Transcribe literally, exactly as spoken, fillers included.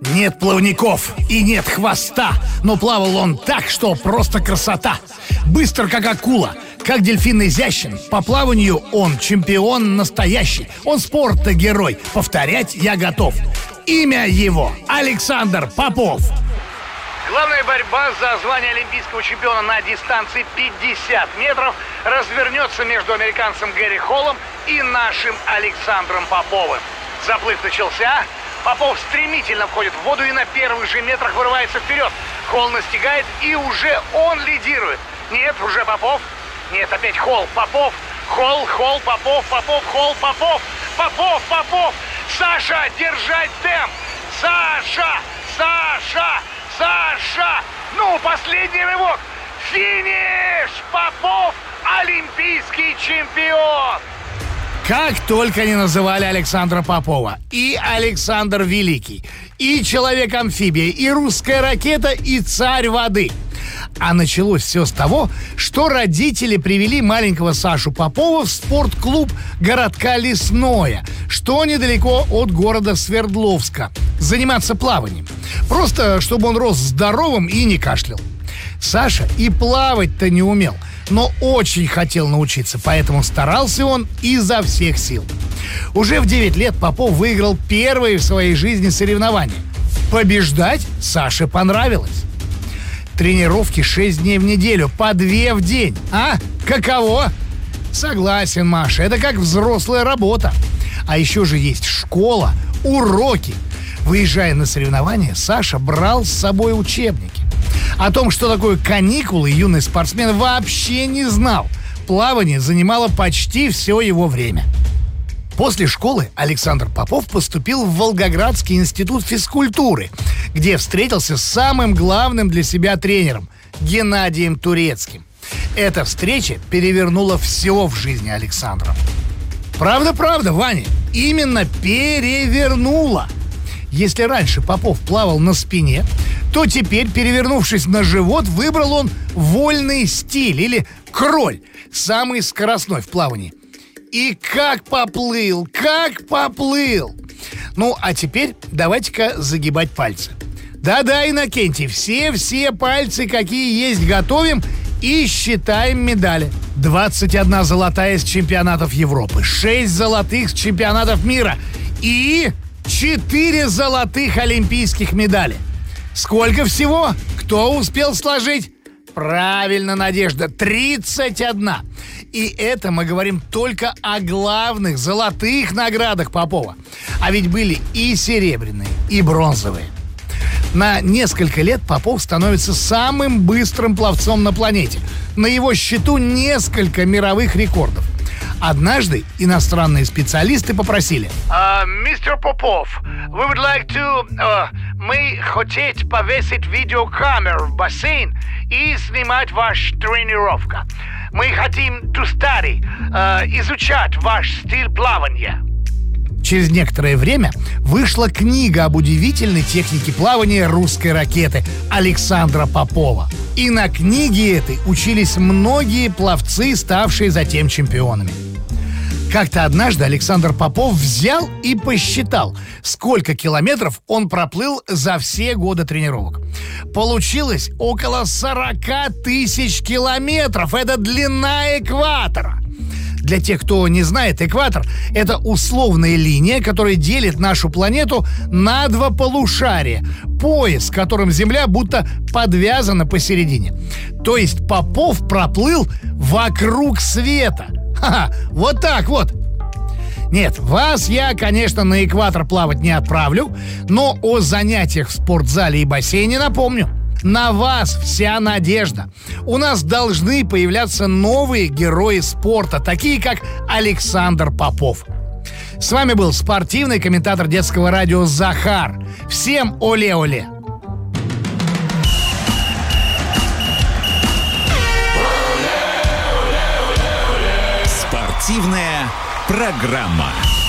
Нет плавников и нет хвоста, но плавал он так, что просто красота. Быстр, как акула, как дельфин изящен. По плаванию он чемпион настоящий. Он спорта герой, повторять я готов. Имя его Александр Попов. Главная борьба за звание олимпийского чемпиона на дистанции пятьдесят метров развернется между американцем Гэри Холлом и нашим Александром Поповым. Заплыв начался. Попов стремительно входит в воду и на первых же метрах вырывается вперед. Холл настигает, и уже он лидирует. Нет, уже Попов. Нет, опять Холл. Попов. Холл, Холл, Попов, Попов, Холл, Попов. Попов, Попов. Саша, держать темп. Саша, Саша, Саша. Ну, последний рывок. Финиш. Попов, олимпийский чемпион. Как только не называли Александра Попова. И Александр Великий, и Человек-амфибия, и русская ракета, и царь воды. А началось все с того, что родители привели маленького Сашу Попова в спортклуб городка Лесное, что недалеко от города Свердловска, заниматься плаванием. Просто чтобы он рос здоровым и не кашлял. Саша и плавать-то не умел, но очень хотел научиться, поэтому старался он изо всех сил. Уже в девять лет Попов выиграл первые в своей жизни соревнования. Побеждать Саше понравилось. Тренировки шесть дней в неделю, по две в день. А? Каково? Согласен, Маша, это как взрослая работа. А еще же есть школа, уроки. Выезжая на соревнования, Саша брал с собой учебники. О том, что такое каникулы, юный спортсмен вообще не знал. Плавание занимало почти все его время. После школы Александр Попов поступил в Волгоградский институт физкультуры, где встретился с самым главным для себя тренером – Геннадием Турецким. Эта встреча перевернула все в жизни Александра. Правда-правда, Ваня, именно перевернула. Если раньше Попов плавал на спине, то теперь, перевернувшись на живот, выбрал он вольный стиль или кроль, самый скоростной в плавании. И как поплыл, как поплыл! Ну, а теперь давайте-ка загибать пальцы. Да-да, Иннокентий, все-все пальцы, какие есть, готовим и считаем медали. двадцать одна золотая с чемпионатов Европы, шесть золотых с чемпионатов мира и четыре золотых олимпийских медали. Сколько всего? Кто успел сложить? Правильно, Надежда, тридцать одна. И это мы говорим только о главных золотых наградах Попова. А ведь были и серебряные, и бронзовые. На несколько лет Попов становится самым быстрым пловцом на планете. На его счету несколько мировых рекордов. Однажды иностранные специалисты попросили: uh, мистер Попов, we would like to... Uh, мы хотим повесить видеокамеру в бассейн и снимать вашу тренировку. Мы хотим to study, uh, изучать ваш стиль плавания. Через некоторое время вышла книга об удивительной технике плавания русской ракеты Александра Попова. И на книге этой учились многие пловцы, ставшие затем чемпионами. Как-то однажды Александр Попов взял и посчитал, сколько километров он проплыл за все годы тренировок. Получилось около сорок тысяч километров. Это длина экватора. Для тех, кто не знает, экватор – это условная линия, которая делит нашу планету на два полушария. Пояс, которым Земля будто подвязана посередине. То есть Попов проплыл вокруг света. Ха-ха, вот так вот. Нет, вас я, конечно, на экватор плавать не отправлю, но о занятиях в спортзале и бассейне напомню. На вас вся надежда. У нас должны появляться новые герои спорта, такие как Александр Попов. С вами был спортивный комментатор детского радио Захар. Всем оле-оле! Спортивная программа.